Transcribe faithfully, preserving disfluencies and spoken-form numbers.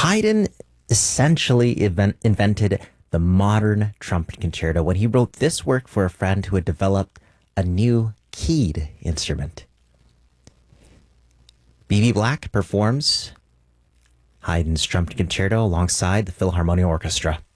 Haydn essentially event- invented the modern trumpet concerto when he wrote this work for a friend who had developed a new keyed instrument. B B Black performs Haydn's trumpet concerto alongside the Philharmonia Orchestra.